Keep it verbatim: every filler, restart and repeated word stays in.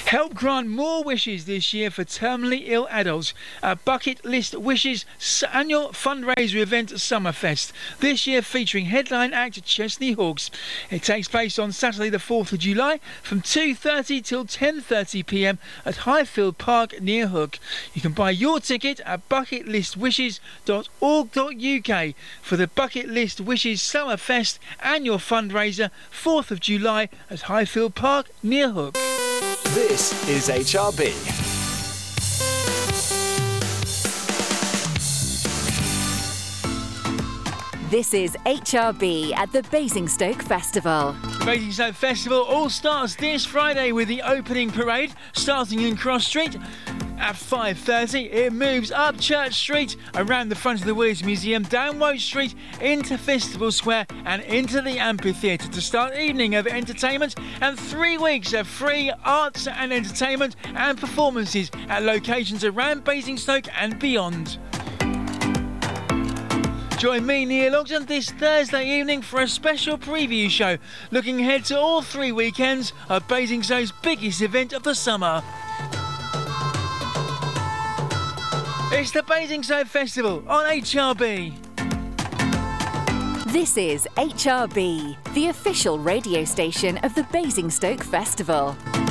Help grant more wishes this year for terminally ill adults. A Bucket List Wishes annual fundraiser event Summerfest. This year featuring headline act Chesney Hawkes. It takes place on Saturday the fourth of July from two thirty till ten thirty p m at Highfield Park near Hook. You can buy your ticket at bucket list wishes dot org dot U K for the Bucket List Wishes Summerfest annual fundraiser fourth of July at Highfield Park near Hook. This is H R B. This is H R B at the Basingstoke Festival. The Basingstoke Festival all starts this Friday with the opening parade starting in Cross Street. At five thirty, it moves up Church Street, around the front of the Williams Museum, down Woke Street, into Festival Square and into the amphitheatre to start evening of entertainment and three weeks of free arts and entertainment and performances at locations around Basingstoke and beyond. Join me, Neil Ogden, this Thursday evening for a special preview show looking ahead to all three weekends of Basingstoke's biggest event of the summer. It's the Basingstoke Festival on H R B. This is H R B, the official radio station of the Basingstoke Festival.